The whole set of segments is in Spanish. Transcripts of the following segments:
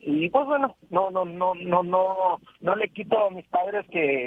Y pues bueno, no le quito a mis padres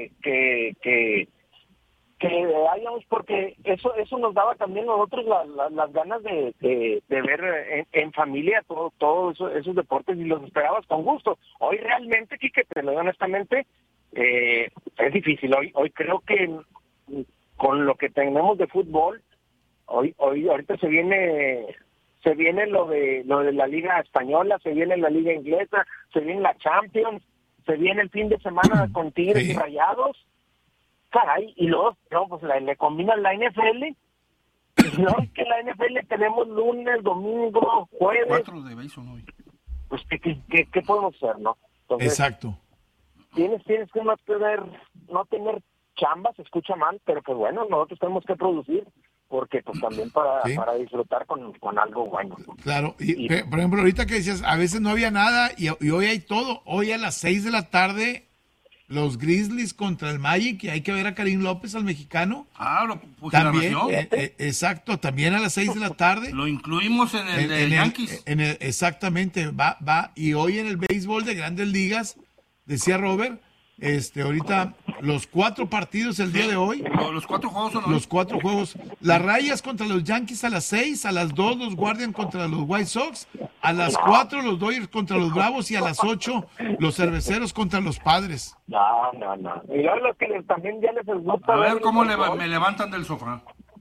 que vayamos, porque eso nos daba también nosotros las ganas de ver en familia todo esos deportes, y los esperabas con gusto. Hoy realmente, Quique, te lo digo honestamente, es difícil. Hoy creo que con lo que tenemos de fútbol, ahorita se viene lo de la Liga Española, se viene la Liga Inglesa, se viene la Champions, se viene el fin de semana con Tigres y Rayados. Caray, y luego pues le combinan la NFL, y luego es que la NFL tenemos lunes, domingo, jueves. 4 de béisbol hoy. Pues, ¿qué podemos hacer, no? Entonces, exacto. Tienes que no tener chamba, se escucha mal, pero pues bueno, nosotros tenemos que producir, porque pues también para disfrutar con algo bueno, ¿no? Claro, y por ejemplo, ahorita que decías, a veces no había nada, y hoy hay todo. Hoy a las 6 de la tarde, los Grizzlies contra el Magic, y hay que ver a Karim López, al mexicano. Ah, lo puse También, la narración. exacto, también a las 6 de la tarde. Lo incluimos en el de Yankees. Exactamente, va. Y hoy en el béisbol de Grandes Ligas, decía Robert, ahorita los 4 partidos el día de hoy. Los 4 juegos son hoy. Los 4 juegos. Las Rayas contra los Yankees a las 6, a las 2 los Guardians contra los White Sox, a las 4 los Dodgers contra los Bravos, y a las 8 los Cerveceros contra los Padres. No. Y luego los que también ya les gusta. A ver cómo me levantan del sofá.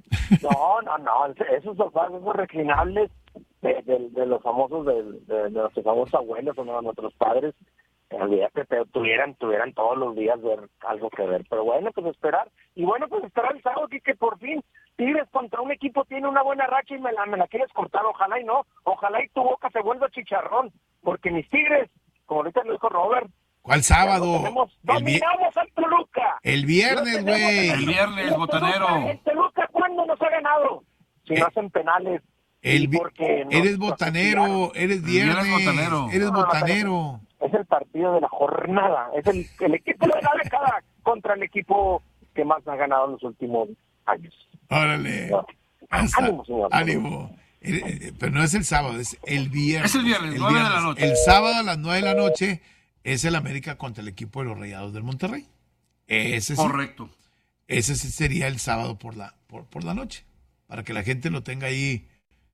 No, esos sofás, esos reclinables de los famosos, de nuestros famosos abuelos o nuestros padres, olvídate, tuvieran todos los días ver algo que ver. Pero bueno, pues esperar. Y bueno, pues esperar el sábado, que por fin Tigres contra un equipo tiene una buena racha y me la quieres cortar. Ojalá y no. Ojalá y tu boca se vuelva chicharrón. Porque mis Tigres, como ahorita lo dijo Robert, ¿cuál sábado? Dominamos al Toluca. El viernes, güey. El viernes, botanero. El Toluca, ¿cuándo nos ha ganado? Si no hacen penales. Eres botanero, eres viernes, eres botanero. Es el partido de la jornada, es el equipo de la década contra el equipo que más ha ganado en los últimos años. Órale. Ánimo, señor. Ánimo. Pero no es el sábado, es el viernes. Es el viernes, 9 de la noche. El sábado a las 9 de la noche es el América contra el equipo de los Rayados del Monterrey. Ese sí. Correcto. Ese sí sería el sábado por la noche, para que la gente lo tenga ahí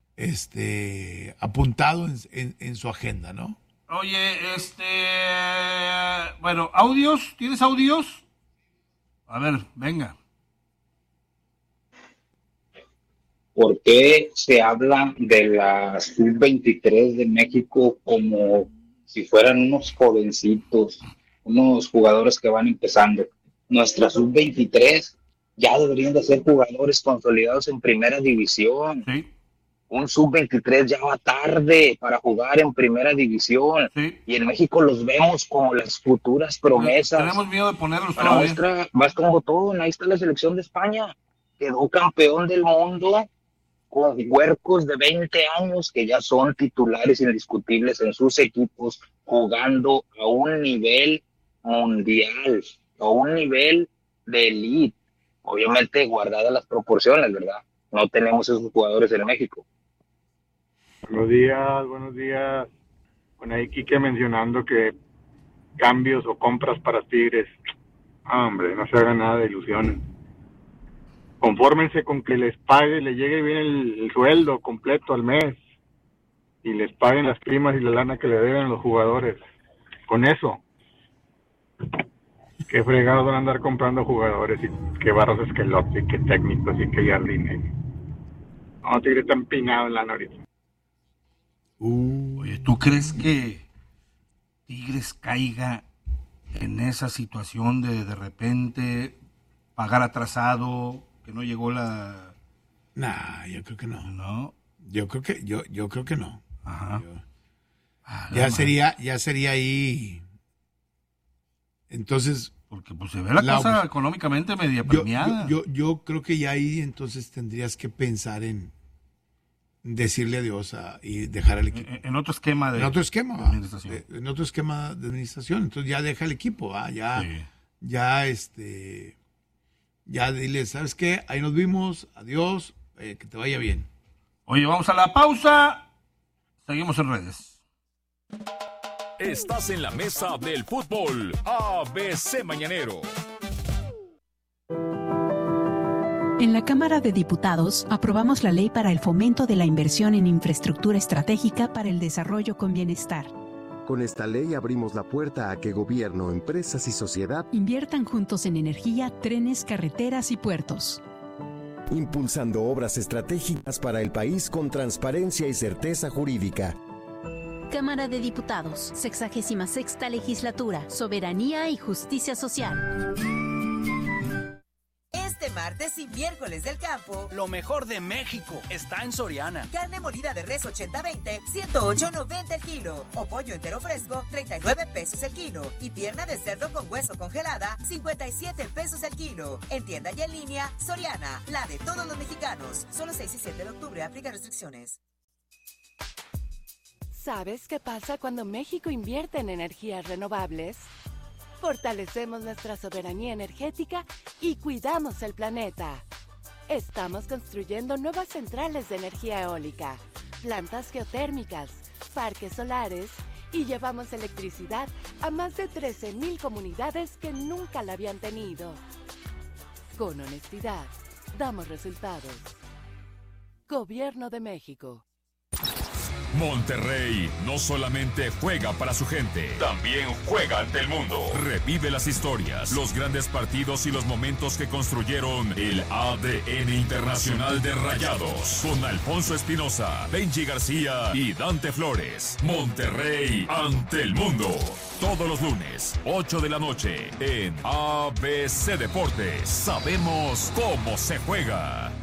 apuntado en su agenda, ¿no? Oye, bueno, ¿audios? ¿Tienes audios? A ver, venga. ¿Por qué se habla de la sub-23 de México como si fueran unos jovencitos, unos jugadores que van empezando? Nuestra sub-23 ya deberían de ser jugadores consolidados en primera división. Sí. Un sub-23 ya va tarde para jugar en primera división. Sí. Y en México los vemos como las futuras promesas. Tenemos miedo de ponerlos para todavía. muestra, vas con botón, ahí está la selección de España. Quedó campeón del mundo con huercos de 20 años que ya son titulares indiscutibles en sus equipos, jugando a un nivel mundial, a un nivel de elite. Obviamente guardadas las proporciones, ¿verdad? No tenemos esos jugadores en México. Buenos días. Bueno, ahí Quique mencionando que cambios o compras para Tigres. Hombre, no se haga nada de ilusiones. Confórmense con que les pague, le llegue bien el sueldo completo al mes y les paguen las primas y la lana que le deben a los jugadores. Con eso, qué fregados van a andar comprando jugadores y qué Barros Esquelote y qué técnicos y qué jardines. No, Tigre está empinado en la ahorita. Oye, ¿tú crees que Tigres caiga en esa situación de repente pagar atrasado, que no llegó la... Nah, yo creo que no. ¿No? Yo creo que no. Ajá. Ya sería ahí. Entonces, porque pues se ve la cosa económicamente media premiada. Yo creo que ya ahí entonces tendrías que pensar en decirle adiós y dejar al equipo. En otro esquema de administración. En otro esquema de administración. Entonces ya deja el equipo, ya dile, ¿sabes qué? Ahí nos vimos, adiós, que te vaya bien. Oye, vamos a la pausa. Seguimos en redes. Estás en la mesa del fútbol ABC Mañanero. En la Cámara de Diputados aprobamos la ley para el fomento de la inversión en infraestructura estratégica para el desarrollo con bienestar. Con esta ley abrimos la puerta a que gobierno, empresas y sociedad inviertan juntos en energía, trenes, carreteras y puertos. Impulsando obras estratégicas para el país con transparencia y certeza jurídica. Cámara de Diputados, 66ª Legislatura, Soberanía y Justicia Social. Este martes y miércoles del campo, lo mejor de México está en Soriana. Carne molida de res 80-20, 108.90 el kilo. O pollo entero fresco, 39 pesos el kilo. Y pierna de cerdo con hueso congelada, 57 pesos el kilo. En tienda y en línea, Soriana, la de todos los mexicanos. Solo 6 y 7 de octubre, aplica restricciones. ¿Sabes qué pasa cuando México invierte en energías renovables? Fortalecemos nuestra soberanía energética y cuidamos el planeta. Estamos construyendo nuevas centrales de energía eólica, plantas geotérmicas, parques solares y llevamos electricidad a más de 13,000 comunidades que nunca la habían tenido. Con honestidad, damos resultados. Gobierno de México. Monterrey no solamente juega para su gente, también juega ante el mundo. Revive las historias, los grandes partidos y los momentos que construyeron el ADN internacional de Rayados. Con Alfonso Espinosa, Benji García y Dante Flores. Monterrey ante el mundo. Todos los lunes, 8 de la noche, en ABC Deportes. Sabemos cómo se juega.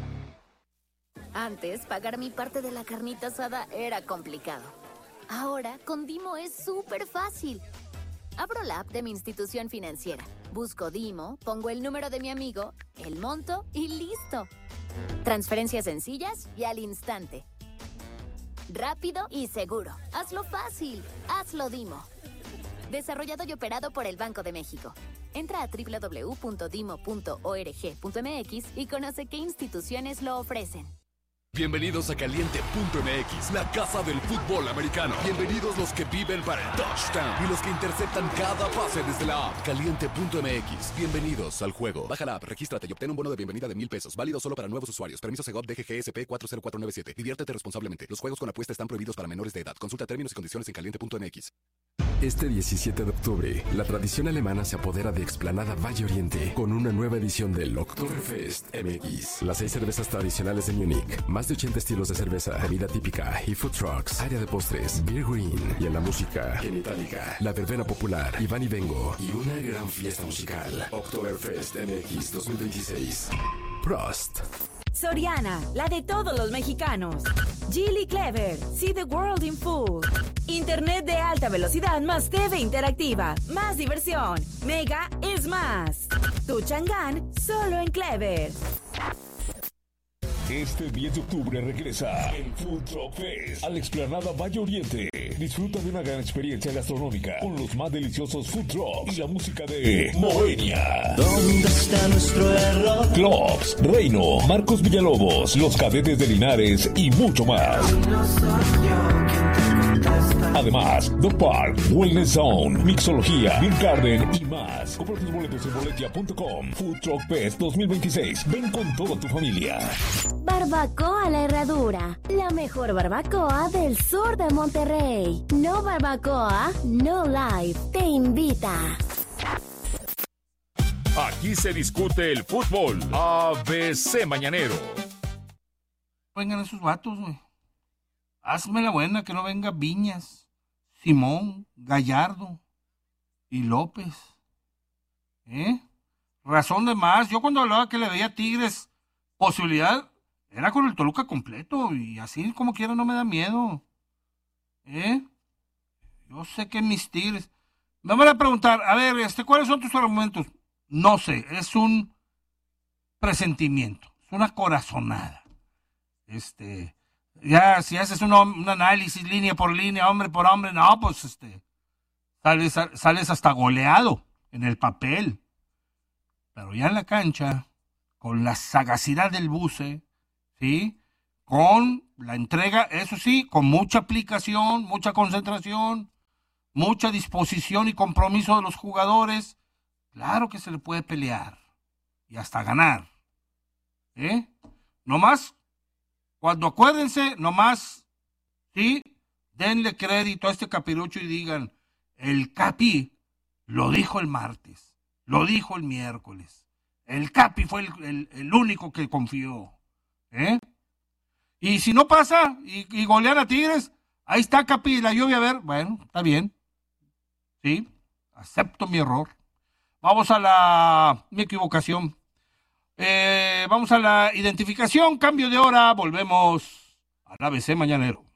Antes, pagar mi parte de la carnita asada era complicado. Ahora, con Dimo es súper fácil. Abro la app de mi institución financiera, busco Dimo, pongo el número de mi amigo, el monto y listo. Transferencias sencillas y al instante. Rápido y seguro. Hazlo fácil. Hazlo Dimo. Desarrollado y operado por el Banco de México. Entra a www.dimo.org.mx y conoce qué instituciones lo ofrecen. Bienvenidos a Caliente.mx, la casa del fútbol americano. Bienvenidos los que viven para el touchdown y los que interceptan cada pase desde la app. Caliente.mx, bienvenidos al juego. Baja la app, regístrate y obtén un bono de bienvenida de $1,000. Válido solo para nuevos usuarios. Permiso Segov DGGSP 40497. Diviértete responsablemente. Los juegos con apuesta están prohibidos para menores de edad. Consulta términos y condiciones en Caliente.mx. Este 17 de octubre, la tradición alemana se apodera de Explanada Valle Oriente con una nueva edición del Oktoberfest MX. Las 6 cervezas tradicionales de Múnich, más de 80 estilos de cerveza, comida típica y food trucks, área de postres, beer green y en la música, Genitalica, la verbena popular, Iván y Vengo y una gran fiesta musical. Oktoberfest MX 2026. Prost. Soriana, la de todos los mexicanos. Geely Clever, see the world in full. Internet de alta velocidad más TV interactiva, más diversión. Mega es más. Tu Chang'an, solo en Clever. Este 10 de octubre regresa el Food Truck Fest a la Explanada Valle Oriente. Disfruta de una gran experiencia gastronómica con los más deliciosos food trucks y la música de Moenia. ¿Dónde está nuestro error? Clubs, Reino, Marcos Villalobos, Los Cadetes de Linares y mucho más. Además, The Park, Wellness Zone, Mixología, Beer Garden y más. Compra tus boletos en boletia.com. Food Truck Fest 2026. Ven con toda tu familia. Barbacoa La Herradura, la mejor barbacoa del sur de Monterrey. No Barbacoa, No Life, te invita. Aquí se discute el fútbol. ABC Mañanero. Vengan esos vatos, güey. Hazme la buena, que no venga Viñas, Simón, Gallardo y López. Razón de más. Yo cuando hablaba que le veía a Tigres posibilidad, era con el Toluca completo, y así como quiera no me da miedo. Yo sé que mis Tigres... Me van a preguntar, a ver, ¿cuáles son tus argumentos? No sé, es un presentimiento, es una corazonada. Ya si haces un análisis línea por línea, hombre por hombre, no, pues sales hasta goleado en el papel. Pero ya en la cancha, con la sagacidad del buce, ¿sí? Con la entrega, eso sí, con mucha aplicación, mucha concentración, mucha disposición y compromiso de los jugadores, claro que se le puede pelear y hasta ganar. Nomás, cuando acuérdense, nomás, sí, denle crédito a este capirucho y digan, el Capi lo dijo el martes, lo dijo el miércoles, el Capi fue el único que confió. Y si no pasa y golean a Tigres, ahí está Capi, la lluvia, a ver, bueno, está bien, sí, acepto mi error. Vamos a mi equivocación. Vamos a la identificación, cambio de hora, volvemos al ABC Mañanero.